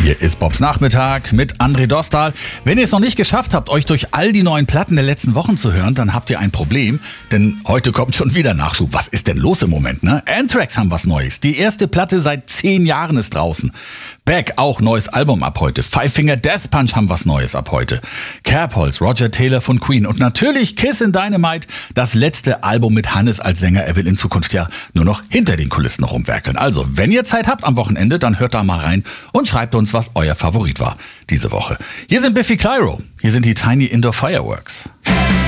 Hier ist Bobs Nachmittag mit André Dostal. Wenn ihr es noch nicht geschafft habt, euch durch all die neuen Platten der letzten Wochen zu hören, dann habt ihr ein Problem, denn heute kommt schon wieder Nachschub. Was ist denn los im Moment, ne? Anthrax haben was Neues. Die erste Platte seit 10 Jahren ist draußen. Beck, auch neues Album ab heute. Five Finger Death Punch haben was Neues ab heute. Kerbholz, Roger Taylor von Queen und natürlich Kiss in Dynamite, das letzte Album mit Hannes als Sänger. Er will in Zukunft ja nur noch hinter den Kulissen noch rumwerkeln. Also, wenn ihr Zeit habt am Wochenende, dann hört da mal rein und schreibt uns, was euer Favorit war diese Woche. Hier sind Biffy Clyro, hier sind die Tiny Indoor Fireworks.